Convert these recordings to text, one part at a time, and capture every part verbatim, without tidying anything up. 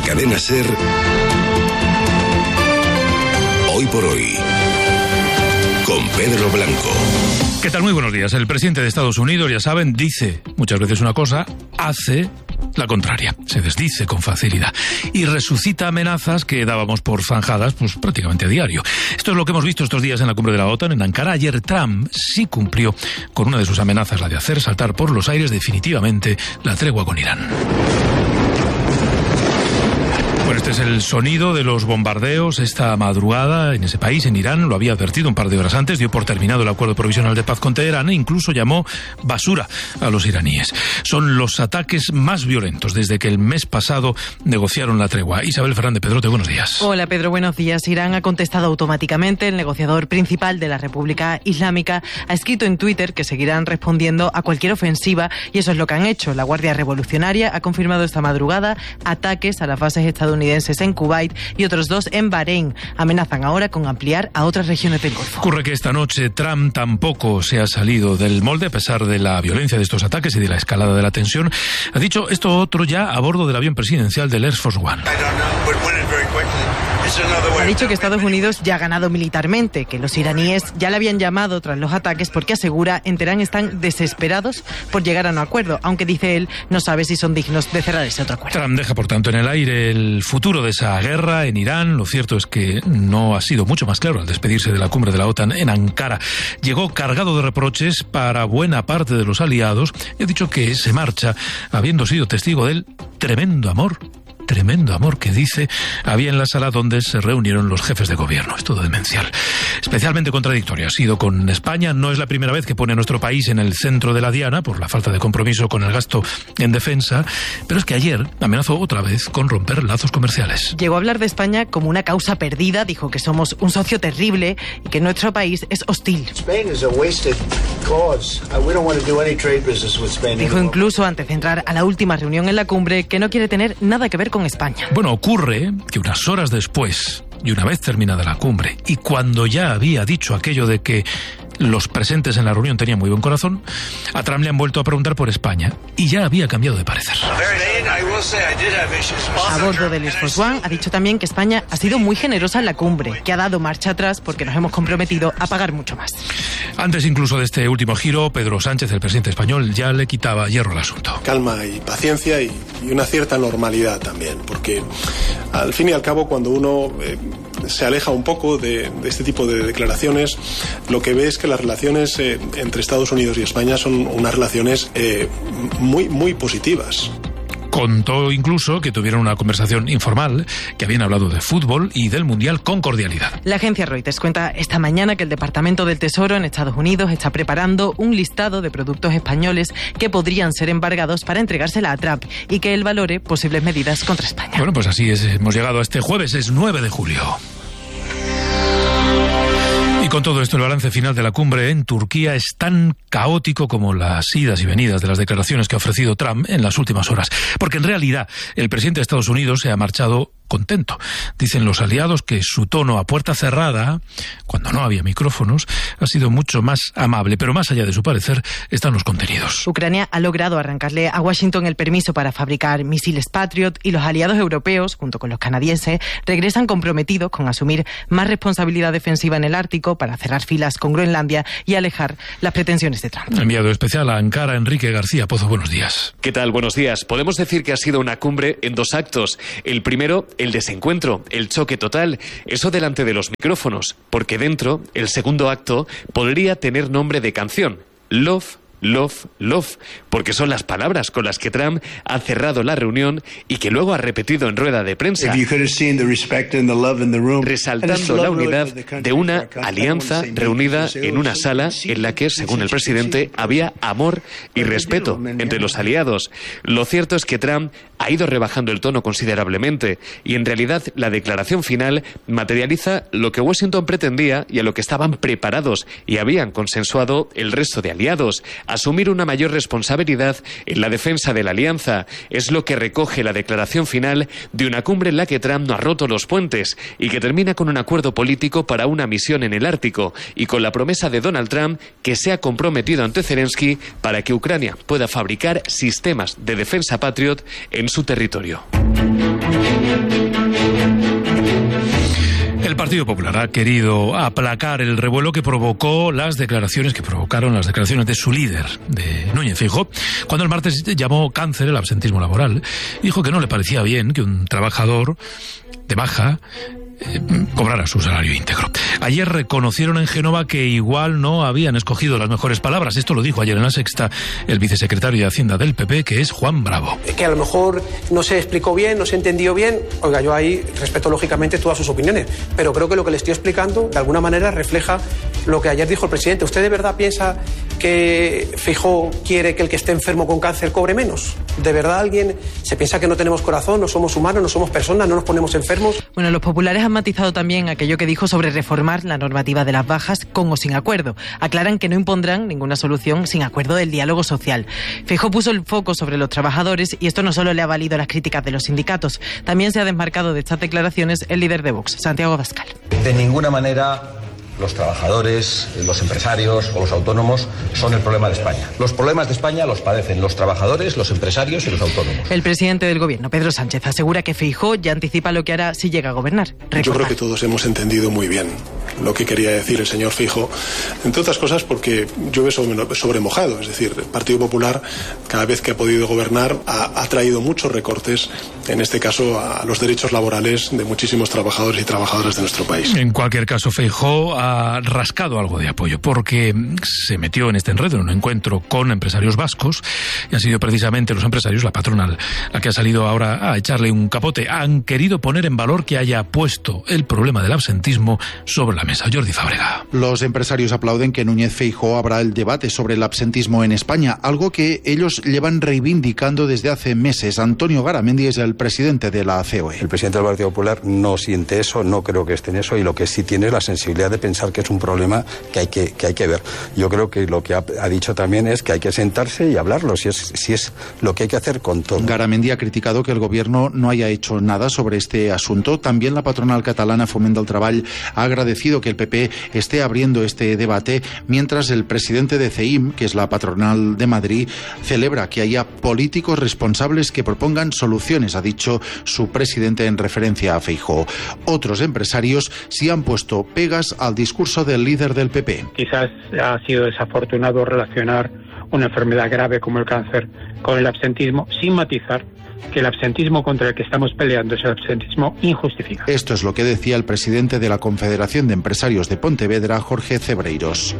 cadena SER, Hoy por Hoy, con Pedro Blanco. ¿Qué tal? Muy buenos días. El presidente de Estados Unidos, ya saben, dice muchas veces una cosa, hace la contraria. Se desdice con facilidad y resucita amenazas que dábamos por zanjadas pues prácticamente a diario. Esto es lo que hemos visto estos días en la cumbre de la OTAN en Ankara. Ayer Trump sí cumplió con una de sus amenazas, la de hacer saltar por los aires definitivamente la tregua con Irán. Bueno, este es el sonido de los bombardeos esta madrugada en ese país, en Irán. Lo había advertido un par de horas antes, dio por terminado el acuerdo provisional de paz con Teherán e incluso llamó basura a los iraníes. Son los ataques más violentos desde que el mes pasado negociaron la tregua. Isabel Fernández Pedrote, buenos días. Hola Pedro, buenos días. Irán ha contestado automáticamente. El negociador principal de la República Islámica ha escrito en Twitter que seguirán respondiendo a cualquier ofensiva y eso es lo que han hecho. La Guardia Revolucionaria ha confirmado esta madrugada ataques a las bases estadounidenses en Kuwait y otros dos en Bahrein. Amenazan ahora con ampliar a otras regiones del Golfo. Ocurre que esta noche Trump tampoco se ha salido del molde a pesar de la violencia de estos ataques y de la escalada de la tensión. Ha dicho esto otro ya a bordo del avión presidencial del Air Force One. Ha dicho que Estados Unidos ya ha ganado militarmente, que los iraníes ya le habían llamado tras los ataques porque asegura en Teherán están desesperados por llegar a un acuerdo, aunque dice él no sabe si son dignos de cerrar ese otro acuerdo. Trump deja por tanto en el aire el futuro de esa guerra en Irán. Lo cierto es que no ha sido mucho más claro al despedirse de la cumbre de la OTAN en Ankara. Llegó cargado de reproches para buena parte de los aliados y ha dicho que se marcha habiendo sido testigo del tremendo amor tremendo amor que dice había en la sala donde se reunieron los jefes de gobierno. Es todo demencial. Especialmente contradictorio ha sido con España. No es la primera vez que pone a nuestro país en el centro de la diana por la falta de compromiso con el gasto en defensa, pero es que ayer amenazó otra vez con romper lazos comerciales. Llegó a hablar de España como una causa perdida, dijo que somos un socio terrible y que nuestro país es hostil. Dijo incluso antes de entrar a la última reunión en la cumbre que no quiere tener nada que ver con España. Bueno, ocurre que unas horas después, y una vez terminada la cumbre, y cuando ya había dicho aquello de que los presentes en la reunión tenían muy buen corazón, a Trump le han vuelto a preguntar por España y ya había cambiado de parecer. A bordo del Air Force One ha dicho también que España ha sido muy generosa en la cumbre, que ha dado marcha atrás porque nos hemos comprometido a pagar mucho más. Antes incluso de este último giro, Pedro Sánchez, el presidente español, ya le quitaba hierro al asunto. Calma y paciencia y, y una cierta normalidad también, porque al fin y al cabo cuando uno eh, se aleja un poco de, de este tipo de declaraciones, lo que ve es que las relaciones eh, entre Estados Unidos y España son unas relaciones eh, muy, muy positivas. Contó incluso que tuvieron una conversación informal, que habían hablado de fútbol y del Mundial con cordialidad. La agencia Reuters cuenta esta mañana que el Departamento del Tesoro en Estados Unidos está preparando un listado de productos españoles que podrían ser embargados para entregársela a Trump y que él valore posibles medidas contra España. Bueno, pues así es, hemos llegado a este jueves, es nueve de julio. Y con todo esto, el balance final de la cumbre en Turquía es tan caótico como las idas y venidas de las declaraciones que ha ofrecido Trump en las últimas horas. Porque en realidad, el presidente de Estados Unidos se ha marchado contento. Dicen los aliados que su tono a puerta cerrada, cuando no había micrófonos, ha sido mucho más amable. Pero más allá de su parecer, están los contenidos. Ucrania ha logrado arrancarle a Washington el permiso para fabricar misiles Patriot y los aliados europeos, junto con los canadienses, regresan comprometidos con asumir más responsabilidad defensiva en el Ártico para cerrar filas con Groenlandia y alejar las pretensiones de Trump. Enviado especial a Ankara, Enrique García Pozo, buenos días. ¿Qué tal? Buenos días. Podemos decir que ha sido una cumbre en dos actos. El primero, el desencuentro, el choque total, eso delante de los micrófonos, porque dentro, el segundo acto podría tener nombre de canción, Love, Love, Love, porque son las palabras con las que Trump ha cerrado la reunión y que luego ha repetido en rueda de prensa, resaltando la unidad de una alianza reunida en una sala en la que, según el presidente, había amor y respeto entre los aliados. Lo cierto es que Trump ha ido rebajando el tono considerablemente y en realidad la declaración final materializa lo que Washington pretendía y a lo que estaban preparados y habían consensuado el resto de aliados. Asumir una mayor responsabilidad en la defensa de la alianza es lo que recoge la declaración final de una cumbre en la que Trump no ha roto los puentes y que termina con un acuerdo político para una misión en el Ártico y con la promesa de Donald Trump que se ha comprometido ante Zelensky para que Ucrania pueda fabricar sistemas de defensa Patriot en su territorio. El Partido Popular ha querido aplacar el revuelo que provocó las declaraciones, que provocaron las declaraciones de su líder, de Núñez Feijóo, cuando el martes llamó cáncer el absentismo laboral. Dijo que no le parecía bien que un trabajador de baja Eh, cobrara su salario íntegro. Ayer reconocieron en Génova que igual no habían escogido las mejores palabras. Esto lo dijo ayer en La Sexta el vicesecretario de Hacienda del P P, que es Juan Bravo. Que a lo mejor no se explicó bien, no se entendió bien. Oiga, yo ahí respeto lógicamente todas sus opiniones, pero creo que lo que le estoy explicando de alguna manera refleja lo que ayer dijo el presidente. ¿Usted de verdad piensa que Feijóo quiere que el que esté enfermo con cáncer cobre menos? ¿De verdad alguien se piensa que no tenemos corazón, no somos humanos, no somos personas, no nos ponemos enfermos? Bueno, los populares han matizado también aquello que dijo sobre reformar la normativa de las bajas con o sin acuerdo. Aclaran que no impondrán ninguna solución sin acuerdo del diálogo social. Feijóo puso el foco sobre los trabajadores y esto no solo le ha valido las críticas de los sindicatos, también se ha desmarcado de estas declaraciones el líder de Vox, Santiago Abascal. De ninguna manera los trabajadores, los empresarios o los autónomos son el problema de España. Los problemas de España los padecen los trabajadores, los empresarios y los autónomos. El presidente del gobierno, Pedro Sánchez, asegura que Feijóo ya anticipa lo que hará si llega a gobernar. Recordar. Yo creo que todos hemos entendido muy bien lo que quería decir el señor Feijóo, entre otras cosas porque llueve sobre, sobre mojado. Es decir, el Partido Popular, cada vez que ha podido gobernar, ha, ha traído muchos recortes, en este caso a los derechos laborales de muchísimos trabajadores y trabajadoras de nuestro país. En cualquier caso, Feijóo ha rascado algo de apoyo porque se metió en este enredo en un encuentro con empresarios vascos y han sido precisamente los empresarios, la patronal, la que ha salido ahora a echarle un capote. Han querido poner en valor que haya puesto el problema del absentismo sobre la mesa. Jordi Fábrega. Los empresarios aplauden que Núñez Feijóo abra el debate sobre el absentismo en España, algo que ellos llevan reivindicando desde hace meses. Antonio Garamendi es el presidente de la C O E. El presidente del Partido Popular no siente eso, no creo que esté en eso, y lo que sí tiene es la sensibilidad de pensar que es un problema que hay que, que hay que ver. Yo creo que lo que ha, ha dicho también es que hay que sentarse y hablarlo, si es, si es lo que hay que hacer con todo. Garamendi ha criticado que el gobierno no haya hecho nada sobre este asunto. También la patronal catalana Foment del Treball ha agradecido que el P P esté abriendo este debate, mientras el presidente de C E I M, que es la patronal de Madrid, celebra que haya políticos responsables que propongan soluciones, ha dicho su presidente en referencia a Feijóo. Otros empresarios sí han puesto pegas al discurso del líder del P P. Quizás ha sido desafortunado relacionar una enfermedad grave como el cáncer con el absentismo, sin matizar que el absentismo contra el que estamos peleando es el absentismo injustificado. Esto es lo que decía el presidente de la Confederación de Empresarios de Pontevedra, Jorge Cebreiros.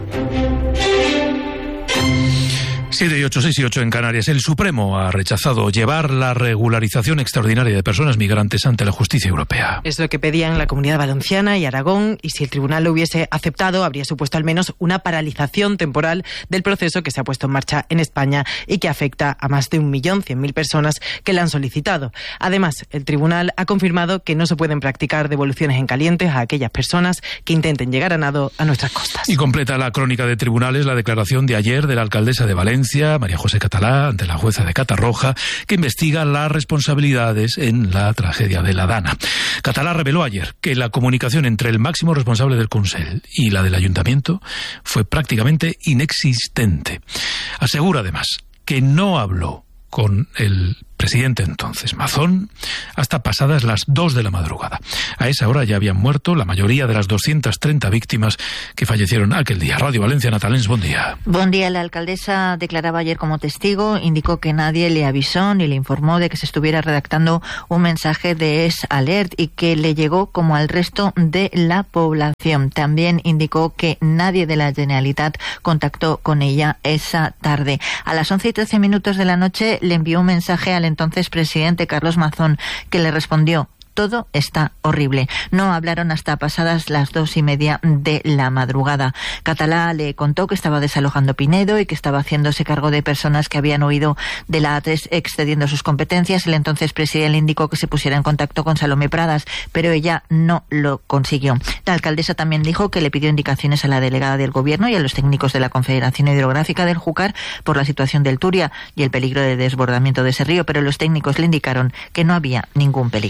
siete y ocho, seis y ocho en Canarias. El Supremo ha rechazado llevar la regularización extraordinaria de personas migrantes ante la justicia europea. Es lo que pedían la Comunidad Valenciana y Aragón, y si el tribunal lo hubiese aceptado, habría supuesto al menos una paralización temporal del proceso que se ha puesto en marcha en España y que afecta a más de un millón cien mil personas que la han solicitado. Además, el tribunal ha confirmado que no se pueden practicar devoluciones en calientes a aquellas personas que intenten llegar a nado a nuestras costas. Y completa la crónica de tribunales la declaración de ayer de la alcaldesa de Valencia, María José Catalá, ante la jueza de Catarroja, que investiga las responsabilidades en la tragedia de la Dana. Catalá reveló ayer que la comunicación entre el máximo responsable del Consell y la del Ayuntamiento fue prácticamente inexistente. Asegura además que no habló con el presidente entonces, Mazón, hasta pasadas las dos de la madrugada. A esa hora ya habían muerto la mayoría de las doscientas treinta víctimas que fallecieron aquel día. Radio Valencia, Natalens, buen día. Buen día. La alcaldesa declaraba ayer como testigo, indicó que nadie le avisó ni le informó de que se estuviera redactando un mensaje de S Alert y que le llegó como al resto de la población. También indicó que nadie de la Generalitat contactó con ella esa tarde. A las once y trece minutos de la noche le envió un mensaje al entonces presidente Carlos Mazón, que le respondió: todo está horrible. No hablaron hasta pasadas las dos y media de la madrugada. Catalá le contó que estaba desalojando Pinedo y que estaba haciéndose cargo de personas que habían huido de la A tres excediendo sus competencias. El entonces presidente le indicó que se pusiera en contacto con Salomé Pradas, pero ella no lo consiguió. La alcaldesa también dijo que le pidió indicaciones a la delegada del gobierno y a los técnicos de la Confederación Hidrográfica del Júcar por la situación del Turia y el peligro de desbordamiento de ese río, pero los técnicos le indicaron que no había ningún peligro. En la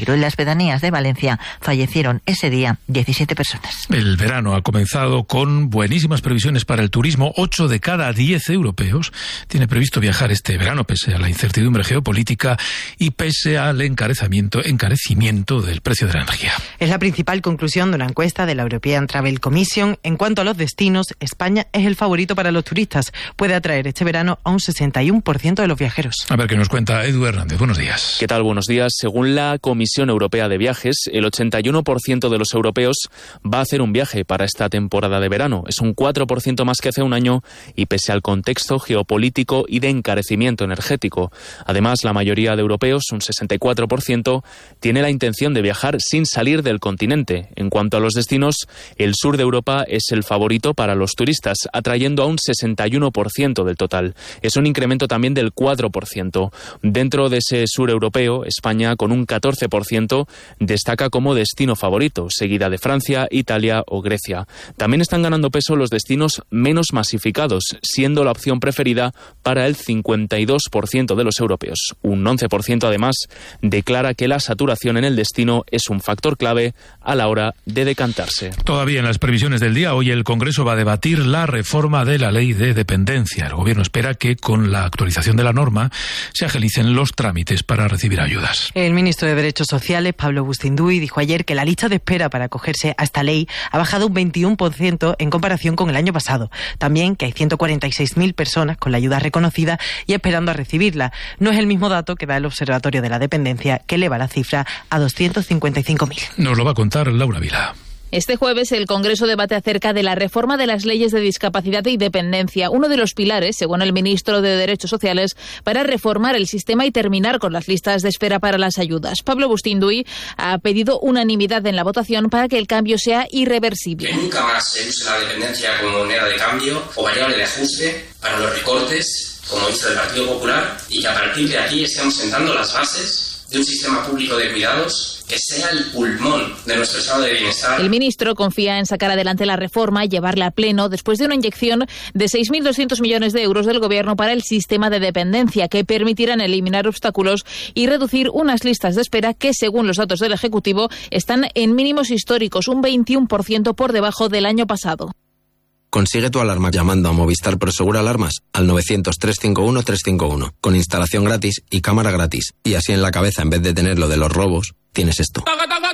pedanías de Valencia fallecieron ese día diecisiete personas. El verano ha comenzado con buenísimas previsiones para el turismo. Ocho de cada diez europeos tiene previsto viajar este verano, pese a la incertidumbre geopolítica y pese al encarecimiento, encarecimiento del precio de la energía. Es la principal conclusión de una encuesta de la European Travel Commission. En cuanto a los destinos, España es el favorito para los turistas. Puede atraer este verano a un sesenta y uno por ciento de los viajeros. A ver qué nos cuenta Edu Hernández. Buenos días. ¿Qué tal? Buenos días. Según la Comisión Europea de Viajes, el ochenta y uno por ciento de los europeos va a hacer un viaje para esta temporada de verano. Es un cuatro por ciento más que hace un año y pese al contexto geopolítico y de encarecimiento energético. Además, la mayoría de europeos, un sesenta y cuatro por ciento, tiene la intención de viajar sin salir del continente. En cuanto a los destinos, el sur de Europa es el favorito para los turistas, atrayendo a un sesenta y uno por ciento del total. Es un incremento también del cuatro por ciento. Dentro de ese sur europeo, España, con un catorce por ciento, destaca como destino favorito, seguida de Francia, Italia o Grecia. También están ganando peso los destinos menos masificados, siendo la opción preferida para el cincuenta y dos por ciento de los europeos. Un once por ciento además declara que la saturación en el destino es un factor clave a la hora de decantarse. Todavía en las previsiones del día, hoy el Congreso va a debatir la reforma de la ley de dependencia. El Gobierno espera que con la actualización de la norma se agilicen los trámites para recibir ayudas. El ministro de Derechos Sociales, Pablo Bustinduy, dijo ayer que la lista de espera para acogerse a esta ley ha bajado un veintiuno por ciento en comparación con el año pasado. También que hay ciento cuarenta y seis mil personas con la ayuda reconocida y esperando a recibirla. No es el mismo dato que da el Observatorio de la Dependencia, que eleva la cifra a doscientos cincuenta y cinco mil. Nos lo va a contar Laura Vila. Este jueves el Congreso debate acerca de la reforma de las leyes de discapacidad y dependencia, uno de los pilares, según el ministro de Derechos Sociales, para reformar el sistema y terminar con las listas de espera para las ayudas. Pablo Bustinduy ha pedido unanimidad en la votación para que el cambio sea irreversible. Que nunca más se use la dependencia como moneda de cambio o variable de ajuste para los recortes, como dice el Partido Popular, y que a partir de aquí estemos sentando las bases de un sistema público de cuidados que sea el pulmón de nuestro estado de bienestar. El ministro confía en sacar adelante la reforma y llevarla a pleno después de una inyección de seis mil doscientos millones de euros del Gobierno para el sistema de dependencia, que permitirán eliminar obstáculos y reducir unas listas de espera que, según los datos del Ejecutivo, están en mínimos históricos, un veintiuno por ciento por debajo del año pasado. Consigue tu alarma llamando a Movistar Prosegur Alarmas al novecientos, trescientos cincuenta y uno, trescientos cincuenta y uno, con instalación gratis y cámara gratis. Y así en la cabeza, en vez de tener lo de los robos, tienes esto.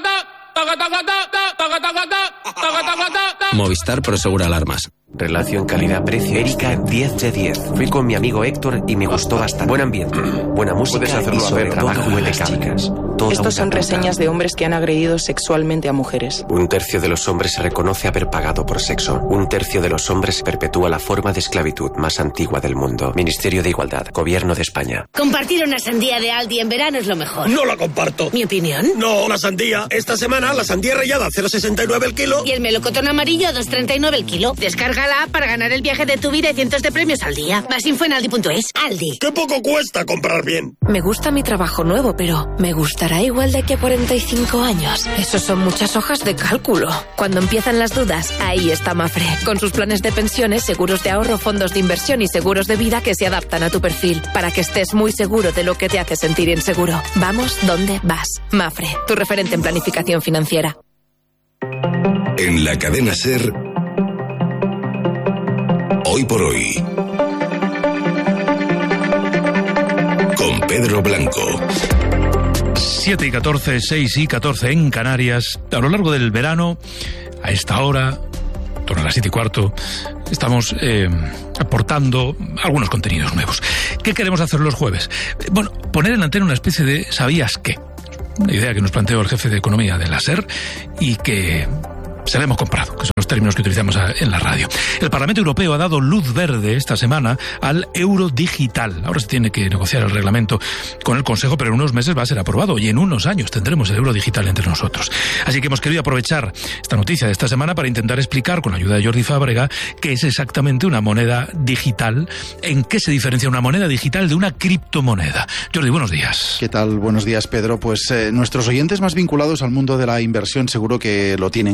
Movistar Prosegur Alarmas. Relación calidad-precio. Erika, diez de diez. Fui con mi amigo Héctor y me gustó bastante. Buen ambiente, buena música y sobre trabajo de chicas. Estos son reseñas de hombres que han agredido sexualmente a mujeres. Un tercio de los hombres se reconoce haber pagado por sexo. Un tercio de los hombres perpetúa la forma de esclavitud más antigua del mundo. Ministerio de Igualdad, Gobierno de España. Compartir una sandía de Aldi en verano es lo mejor. No la comparto. ¿Mi opinión? No, la sandía. Esta semana la sandía rallada a cero coma sesenta y nueve el kilo. Y el melocotón amarillo a dos coma treinta y nueve el kilo. Descarga la app para ganar el viaje de tu vida y cientos de premios al día. Más info en aldi punto es. Aldi. ¡Qué poco cuesta comprar bien! Me gusta mi trabajo nuevo, pero ¿me gustará igual de aquí a cuarenta y cinco años? Eso son muchas hojas de cálculo. Cuando empiezan las dudas, ahí está Mafre. Con sus planes de pensiones, seguros de ahorro, fondos de inversión y seguros de vida que se adaptan a tu perfil, para que estés muy seguro de lo que te hace sentir inseguro. Vamos donde vas. Mafre, tu referente en planificación financiera. En la cadena SER, Hoy por Hoy, con Pedro Blanco. siete y catorce, seis y catorce en Canarias. A lo largo del verano, a esta hora, en torno a las siete y cuarto, estamos eh, aportando algunos contenidos nuevos. ¿Qué queremos hacer los jueves? Bueno, poner en antena una especie de ¿sabías qué? Una idea que nos planteó el jefe de economía de la SER y que se la hemos comprado, que son los términos que utilizamos en la radio. El Parlamento Europeo ha dado luz verde esta semana al euro digital. Ahora se tiene que negociar el reglamento con el Consejo, pero en unos meses va a ser aprobado y en unos años tendremos el euro digital entre nosotros. Así que hemos querido aprovechar esta noticia de esta semana para intentar explicar, con la ayuda de Jordi Fábrega, qué es exactamente una moneda digital, en qué se diferencia una moneda digital de una criptomoneda. Jordi, buenos días. ¿Qué tal? Buenos días, Pedro. Pues eh, nuestros oyentes más vinculados al mundo de la inversión seguro que lo tienen claro.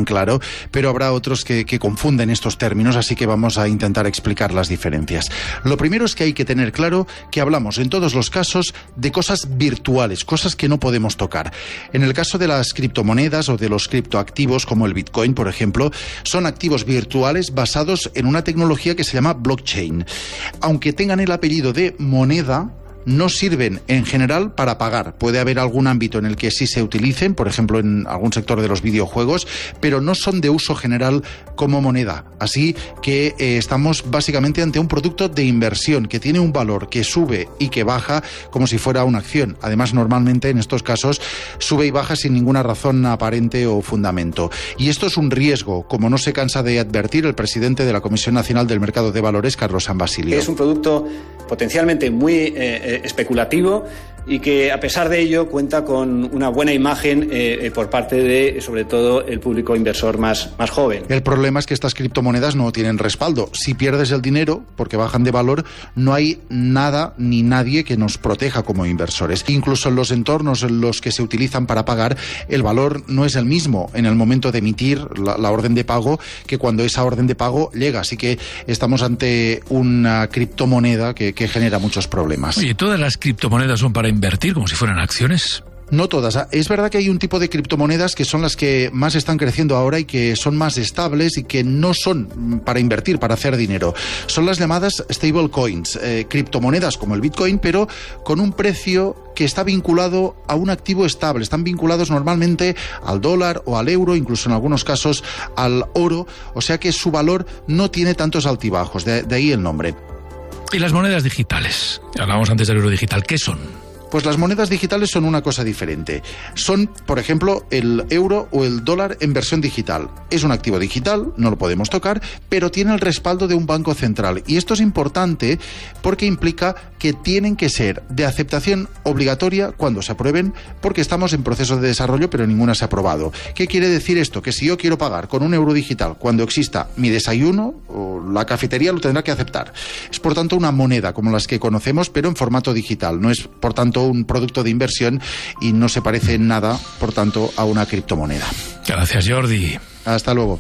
pero habrá otros que, que confunden estos términos, así que vamos a intentar explicar las diferencias. Lo primero es que hay que tener claro que hablamos en todos los casos de cosas virtuales, cosas que no podemos tocar. En el caso de las criptomonedas o de los criptoactivos como el Bitcoin, por ejemplo, son activos virtuales basados en una tecnología que se llama blockchain. Aunque tengan el apellido de moneda, no sirven en general para pagar. Puede haber algún ámbito en el que sí se utilicen, por ejemplo en algún sector de los videojuegos, pero no son de uso general como moneda. Así que eh, estamos básicamente ante un producto de inversión que tiene un valor que sube y que baja como si fuera una acción. Además, normalmente en estos casos sube y baja sin ninguna razón aparente o fundamento. Y esto es un riesgo, como no se cansa de advertir el presidente de la Comisión Nacional del Mercado de Valores, Carlos San Basilio. Es un producto potencialmente muy eh, especulativo y que a pesar de ello cuenta con una buena imagen eh, por parte de, sobre todo, el público inversor más, más joven. El problema es que estas criptomonedas no tienen respaldo. Si pierdes el dinero porque bajan de valor, no hay nada ni nadie que nos proteja como inversores. Incluso en los entornos en los que se utilizan para pagar, el valor no es el mismo en el momento de emitir la, la orden de pago que cuando esa orden de pago llega. Así que estamos ante una criptomoneda que, que genera muchos problemas. Oye, ¿todas las criptomonedas son para invertir como si fueran acciones? No todas. Es verdad que hay un tipo de criptomonedas que son las que más están creciendo ahora y que son más estables y que no son para invertir, para hacer dinero. Son las llamadas stablecoins, eh, criptomonedas como el Bitcoin, pero con un precio que está vinculado a un activo estable. Están vinculados normalmente al dólar o al euro, incluso en algunos casos al oro, o sea que su valor no tiene tantos altibajos, de, de ahí el nombre. ¿Y las monedas digitales? Hablábamos antes del euro digital. ¿Qué son? Pues las monedas digitales son una cosa diferente. Son, por ejemplo, el euro o el dólar en versión digital. Es un activo digital, no lo podemos tocar, pero tiene el respaldo de un banco central. Y esto es importante porque implica que tienen que ser de aceptación obligatoria cuando se aprueben, porque estamos en proceso de desarrollo, pero ninguna se ha aprobado. ¿Qué quiere decir esto? Que si yo quiero pagar con un euro digital cuando exista mi desayuno, o la cafetería lo tendrá que aceptar. Es, por tanto, una moneda como las que conocemos, pero en formato digital. No es, por tanto, un producto de inversión y no se parece en nada, por tanto, a una criptomoneda. Gracias, Jordi. Hasta luego.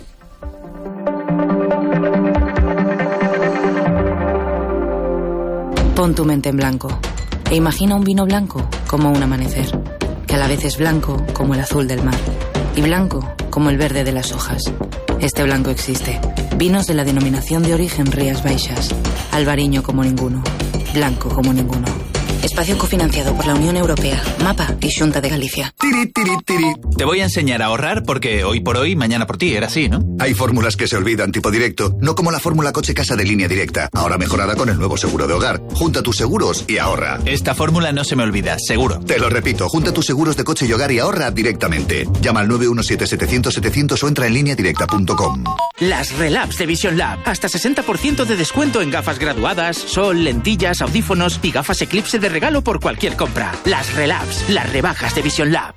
Pon tu mente en blanco e imagina un vino blanco como un amanecer, que a la vez es blanco como el azul del mar y blanco como el verde de las hojas. Este blanco existe. Vinos de la denominación de origen Rías Baixas. Albariño como ninguno. Blanco como ninguno. Espacio cofinanciado por la Unión Europea, MAPA y Xunta de Galicia. Tiri, tiri, tiri. Te voy a enseñar a ahorrar porque hoy por hoy, mañana por ti, era así, ¿no? Hay fórmulas que se olvidan tipo directo, no como la fórmula coche-casa de Línea Directa, ahora mejorada con el nuevo seguro de hogar. Junta tus seguros y ahorra. Esta fórmula no se me olvida, seguro. Te lo repito, junta tus seguros de coche y hogar y ahorra directamente. Llama al nueve uno siete setecientos setecientos o entra en línea directa punto com. Las Relabs de Vision Lab. Hasta sesenta por ciento de descuento en gafas graduadas, sol, lentillas, audífonos y gafas Eclipse de regalo por cualquier compra. Las Relabs, las rebajas de Vision Lab.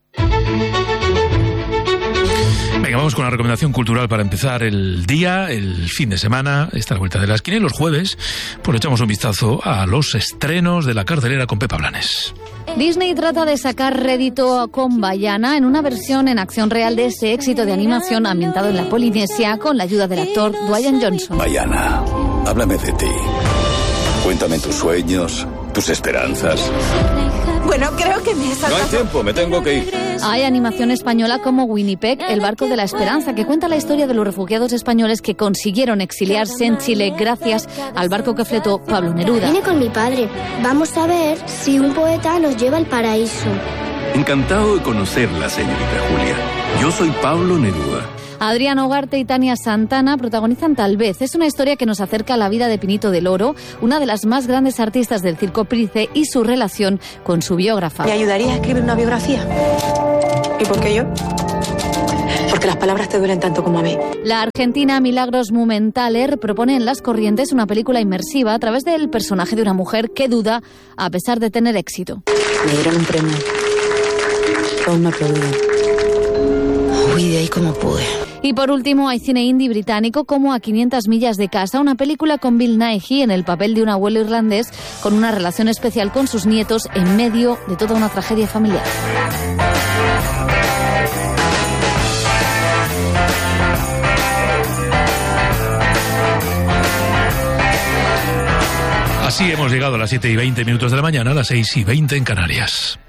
Venga, vamos con la recomendación cultural para empezar el día, el fin de semana. Está a la vuelta de la esquina y los jueves pues echamos un vistazo a los estrenos de la cartelera con Pepa Blanes. Disney trata de sacar rédito con Vaiana en una versión en acción real de ese éxito de animación ambientado en la Polinesia con la ayuda del actor Dwayne Johnson. Vaiana, háblame de ti. Cuéntame tus sueños, tus esperanzas. Bueno, creo que me he saltado. No hay tiempo, me tengo que ir. Hay animación española como Winnipeg, el barco de la esperanza, que cuenta la historia de los refugiados españoles que consiguieron exiliarse en Chile gracias al barco que fletó Pablo Neruda. Vine con mi padre. Vamos a ver si un poeta nos lleva al paraíso. Encantado de conocerla, señorita Julia. Yo soy Pablo Neruda. Adrián Ugarte y Tania Santana protagonizan Tal vez. Es una historia que nos acerca a la vida de Pinito del Oro, una de las más grandes artistas del circo Price, y su relación con su biógrafa. ¿Me ayudaría a escribir una biografía? ¿Y por qué yo? Porque las palabras te duelen tanto como a mí. La argentina Milagros Mumenthaler propone en Las Corrientes una película inmersiva a través del personaje de una mujer que duda a pesar de tener éxito. Me dieron un premio. Todos me aplaudieron. Huí de ahí como pude. Y por último hay cine indie británico como A quinientas millas de casa, una película con Bill Nighy en el papel de un abuelo irlandés con una relación especial con sus nietos en medio de toda una tragedia familiar. Así hemos llegado a las siete y veinte minutos de la mañana, a las seis y veinte en Canarias.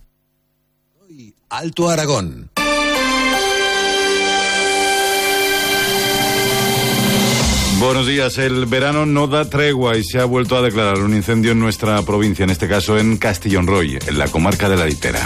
Alto Aragón. Buenos días. El verano no da tregua y se ha vuelto a declarar un incendio en nuestra provincia, en este caso en Castillón Roy, en la comarca de la Litera.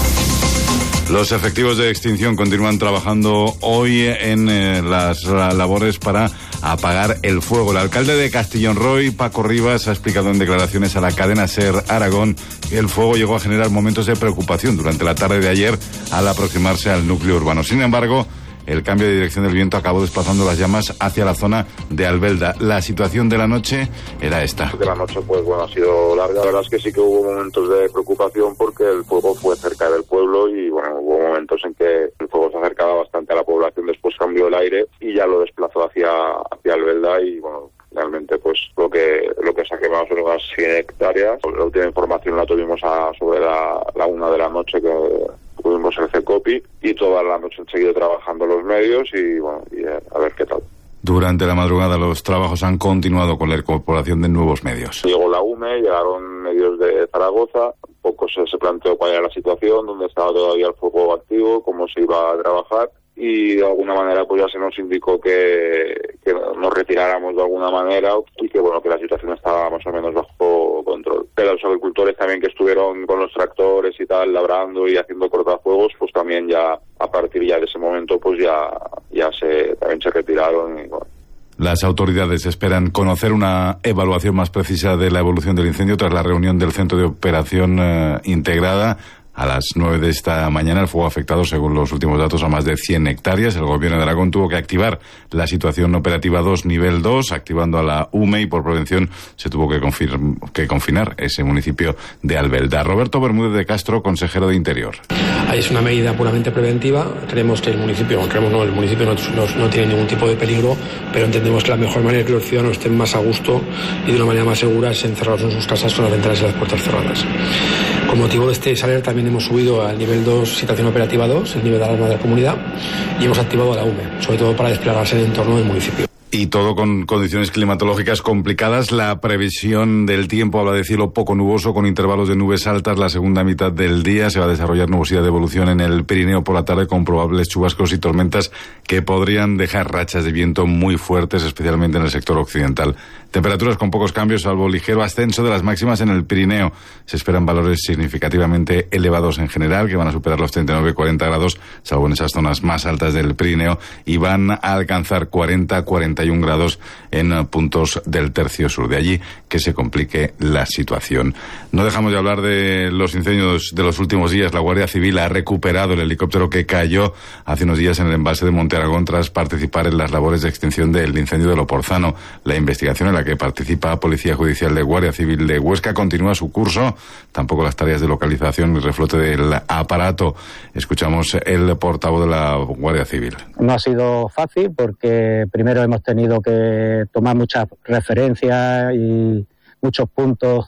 Los efectivos de extinción continúan trabajando hoy en eh, las labores para apagar el fuego. El alcalde de Castillón Roy, Paco Rivas, ha explicado en declaraciones a la cadena SER Aragón que el fuego llegó a generar momentos de preocupación durante la tarde de ayer al aproximarse al núcleo urbano. Sin embargo, el cambio de dirección del viento acabó desplazando las llamas hacia la zona de Albelda. La situación de la noche era esta. De la noche, pues bueno, ha sido larga. La verdad es que sí que hubo momentos de preocupación porque el fuego fue cerca del pueblo y bueno, hubo momentos en que el fuego se acercaba bastante a la población. Después cambió el aire y ya lo desplazó hacia, hacia Albelda y bueno, realmente pues lo que lo que se ha quemado son unas cien hectáreas. La última información la tuvimos a sobre la, la una de la noche que tuvimos el CECOPI y toda la noche han seguido trabajando los medios y bueno, y a ver qué tal. Durante la madrugada los trabajos han continuado con la incorporación de nuevos medios. Llegó la U M E, llegaron medios de Zaragoza, un poco se, se planteó cuál era la situación, dónde estaba todavía el fuego activo, cómo se iba a trabajar y de alguna manera pues ya se nos indicó que, que nos retiráramos de alguna manera y que bueno, que la situación estaba más o menos bajo control. Pero los agricultores también que estuvieron con los tractores y tal, labrando y haciendo cortafuegos, pues también ya a partir ya de ese momento pues ya, ya se, también se retiraron y bueno. Las autoridades esperan conocer una evaluación más precisa de la evolución del incendio tras la reunión del Centro de Operación eh, Integrada. A las nueve de esta mañana el fuego ha afectado, según los últimos datos, a más de cien hectáreas. El gobierno de Aragón tuvo que activar la situación operativa dos, nivel dos, activando a la U M E y por prevención se tuvo que, confirm- que confinar ese municipio de Albelda. Roberto Bermúdez de Castro, consejero de Interior. Ahí es una medida puramente preventiva. Creemos que el municipio, creemos no, el municipio no, no, no tiene ningún tipo de peligro, pero entendemos que la mejor manera de que los ciudadanos estén más a gusto y de una manera más segura es encerrarlos en sus casas con las ventanas y las puertas cerradas. Con motivo de este saler también hemos subido al nivel dos, situación operativa dos, el nivel de alarma de la comunidad, y hemos activado a la U M E, sobre todo para desplegarse en el entorno del municipio. Y todo con condiciones climatológicas complicadas. La previsión del tiempo habla de cielo poco nuboso con intervalos de nubes altas la segunda mitad del día. Se va a desarrollar nubosidad de evolución en el Pirineo por la tarde con probables chubascos y tormentas que podrían dejar rachas de viento muy fuertes, especialmente en el sector occidental. Temperaturas con pocos cambios, salvo ligero ascenso de las máximas en el Pirineo. Se esperan valores significativamente elevados en general, que van a superar los treinta y nueve a cuarenta grados, salvo en esas zonas más altas del Pirineo, y van a alcanzar cuarenta a cuarenta y uno grados en puntos del tercio sur. De allí que se complique la situación. No dejamos de hablar de los incendios de los últimos días. La Guardia Civil ha recuperado el helicóptero que cayó hace unos días en el embalse de Monte Aragón tras participar en las labores de extinción del incendio de Loporzano. La investigación en la que participa Policía Judicial de Guardia Civil de Huesca continúa su curso. Tampoco las tareas de localización y reflote del aparato. Escuchamos el portavoz de la Guardia Civil. No ha sido fácil porque primero hemos tenido que tomar muchas referencias y muchos puntos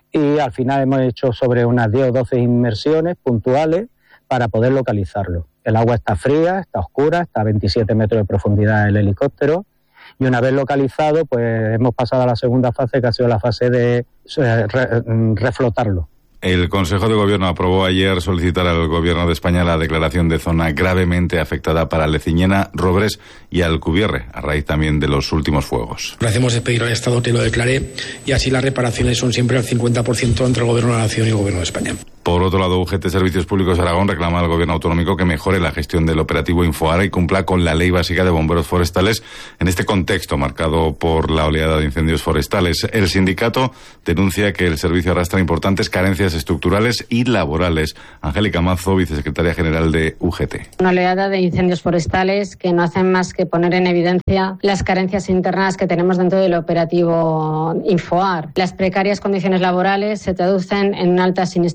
y al final hemos hecho sobre unas diez o doce inmersiones puntuales para poder localizarlo. El agua está fría, está oscura, está a veintisiete metros de profundidad el helicóptero y una vez localizado pues hemos pasado a la segunda fase que ha sido la fase de eh, re, reflotarlo. El Consejo de Gobierno aprobó ayer solicitar al Gobierno de España la declaración de zona gravemente afectada para Leciñena, Robres y Alcubierre, a raíz también de los últimos fuegos. Lo que hacemos es pedir al Estado que lo declare y así las reparaciones son siempre al cincuenta por ciento entre el Gobierno de la Nación y el Gobierno de España. Por otro lado, U G T Servicios Públicos Aragón reclama al Gobierno autonómico que mejore la gestión del operativo Infoara y cumpla con la Ley Básica de Bomberos Forestales en este contexto marcado por la oleada de incendios forestales. El sindicato denuncia que el servicio arrastra importantes carencias estructurales y laborales. Angélica Mazo, vicesecretaria general de U G T. Una oleada de incendios forestales que no hacen más que poner en evidencia las carencias internas que tenemos dentro del operativo Infoar. Las precarias condiciones laborales se traducen en una alta siniestralidad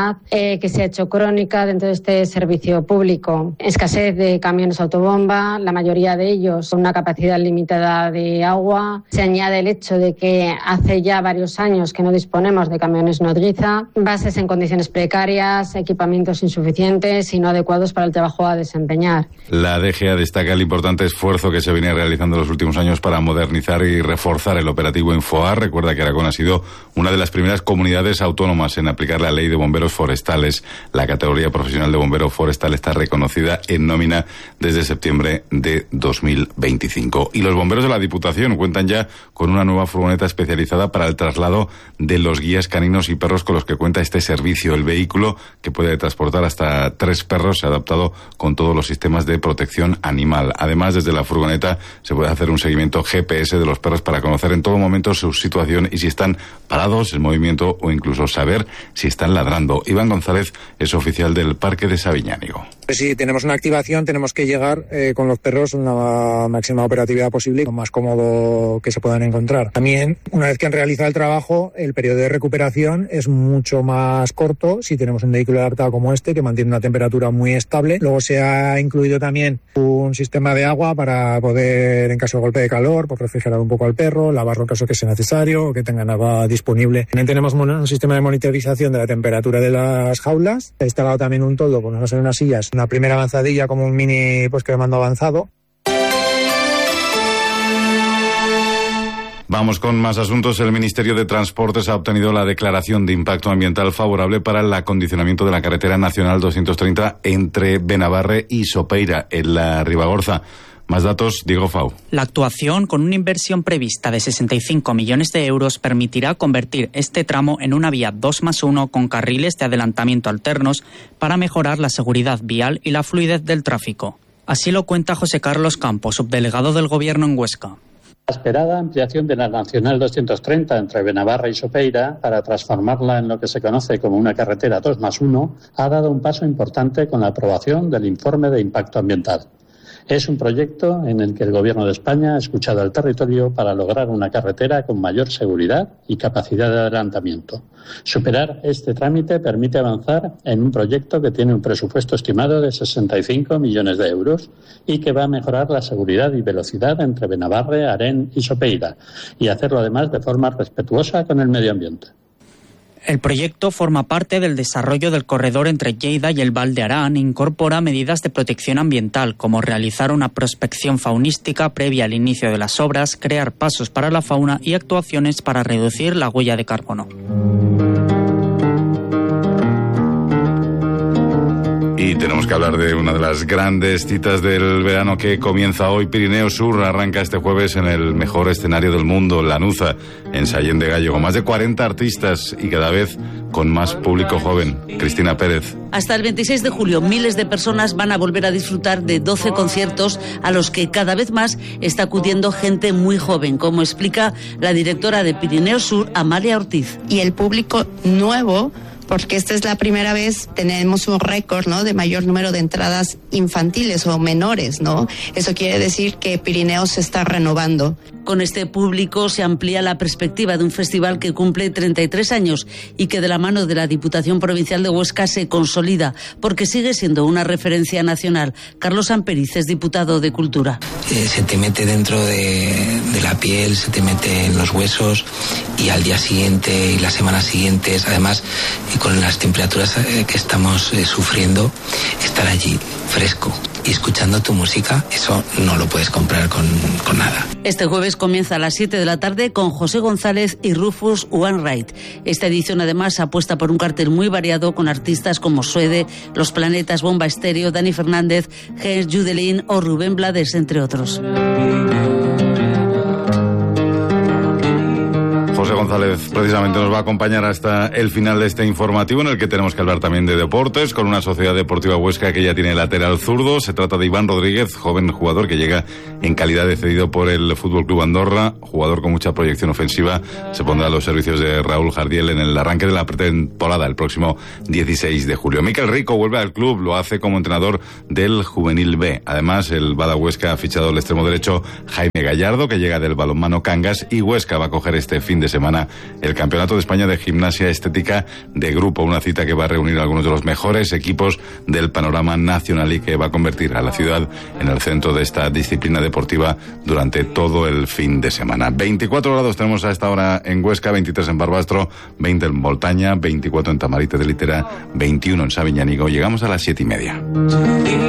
enfermedad eh, que se ha hecho crónica dentro de este servicio público. Escasez de camiones autobomba, la mayoría de ellos con una capacidad limitada de agua. Se añade el hecho de que hace ya varios años que no disponemos de camiones nodriza, bases en condiciones precarias, equipamientos insuficientes y no adecuados para el trabajo a desempeñar. La D G A destaca el importante esfuerzo que se venía realizando en los últimos años para modernizar y reforzar el operativo Infoar. Recuerda que Aragón ha sido una de las primeras comunidades autónomas en aplicar la ley de bomberos forestales. La categoría profesional de bombero forestal está reconocida en nómina desde septiembre de dos mil veinticinco. Y los bomberos de la Diputación cuentan ya con una nueva furgoneta especializada para el traslado de los guías caninos y perros con los que cuenta este servicio. El vehículo, que puede transportar hasta tres perros, se ha adaptado con todos los sistemas de protección animal. Además, desde la furgoneta se puede hacer un seguimiento G P S de los perros para conocer en todo momento su situación y si están parados, en movimiento o incluso saber si están ladrando. Iván González es oficial del Parque de Sabiñánigo. Si tenemos una activación, tenemos que llegar eh, con los perros a una máxima operatividad posible, lo más cómodo que se puedan encontrar. También, una vez que han realizado el trabajo, el periodo de recuperación es mucho más corto si tenemos un vehículo adaptado como este, que mantiene una temperatura muy estable. Luego se ha incluido también un sistema de agua para poder, en caso de golpe de calor, pues refrigerar un poco al perro, lavarlo en caso que sea necesario o que tengan agua disponible. También tenemos un sistema de monitorización de la temperatura de las jaulas. Se ha instalado también un toldo con unas, unas sillas, una primera avanzadilla como un mini pues que de mando avanzado. Vamos con más asuntos. El Ministerio de Transportes ha obtenido la declaración de impacto ambiental favorable para el acondicionamiento de la carretera nacional doscientos treinta entre Benabarre y Sopeira, en la Ribagorza. Más datos, Diego Fau. La actuación, con una inversión prevista de sesenta y cinco millones de euros, permitirá convertir este tramo en una vía dos más uno con carriles de adelantamiento alternos para mejorar la seguridad vial y la fluidez del tráfico. Así lo cuenta José Carlos Campos, subdelegado del Gobierno en Huesca. La esperada ampliación de la Nacional doscientos treinta entre Benabarre y Sopeira para transformarla en lo que se conoce como una carretera dos más uno ha dado un paso importante con la aprobación del informe de impacto ambiental. Es un proyecto en el que el Gobierno de España ha escuchado al territorio para lograr una carretera con mayor seguridad y capacidad de adelantamiento. Superar este trámite permite avanzar en un proyecto que tiene un presupuesto estimado de sesenta y cinco millones de euros y que va a mejorar la seguridad y velocidad entre Benabarre, Arén y Sopeira, y hacerlo además de forma respetuosa con el medio ambiente. El proyecto forma parte del desarrollo del corredor entre Lleida y el Val de Arán e incorpora medidas de protección ambiental, como realizar una prospección faunística previa al inicio de las obras, crear pasos para la fauna y actuaciones para reducir la huella de carbono. Y tenemos que hablar de una de las grandes citas del verano que comienza hoy. Pirineo Sur arranca este jueves en el mejor escenario del mundo, Lanuza, en Sallén de Gállego. Más de cuarenta artistas y cada vez con más público joven. Cristina Pérez. Hasta el veintiséis de julio, miles de personas van a volver a disfrutar de doce conciertos a los que cada vez más está acudiendo gente muy joven, como explica la directora de Pirineo Sur, Amalia Ortiz. Y el público nuevo, porque esta es la primera vez, tenemos un récord, ¿no?, de mayor número de entradas infantiles o menores, ¿no? Eso quiere decir que Pirineo se está renovando. Con este público se amplía la perspectiva de un festival que cumple treinta y tres años y que de la mano de la Diputación Provincial de Huesca se consolida, porque sigue siendo una referencia nacional. Carlos Amperiz es diputado de Cultura. Eh, se te mete dentro de, de la piel, se te mete en los huesos y al día siguiente y las semanas siguientes, además, y con las temperaturas que estamos eh, sufriendo, estar allí fresco y escuchando tu música, eso no lo puedes comprar con, con nada. Este jueves comienza a las siete de la tarde con José González y Rufus Wainwright. Esta edición además apuesta por un cartel muy variado con artistas como Suede, Los Planetas, Bomba Estéreo, Dani Fernández, Gens Judelín o Rubén Blades, entre otros. José González precisamente nos va a acompañar hasta el final de este informativo, en el que tenemos que hablar también de deportes, con una Sociedad Deportiva Huesca que ya tiene lateral zurdo. Se trata de Iván Rodríguez, joven jugador que llega en calidad de cedido por el F C Andorra, jugador con mucha proyección ofensiva. Se pondrá a los servicios de Raúl Jardiel en el arranque de la pretemporada el próximo dieciséis de julio. Mikel Rico vuelve al club, lo hace como entrenador del Juvenil B. Además, el Bada Huesca ha fichado al extremo derecho Jaime Gallardo, que llega del balonmano Cangas, y Huesca va a coger este fin de semana semana el Campeonato de España de Gimnasia Estética de Grupo, una cita que va a reunir a algunos de los mejores equipos del panorama nacional y que va a convertir a la ciudad en el centro de esta disciplina deportiva durante todo el fin de semana. veinticuatro grados tenemos a esta hora en Huesca, veintitrés en Barbastro, veinte en Voltaña, veinticuatro en Tamarite de Litera, veintiuno en Sabiñánigo. Llegamos a las siete y media.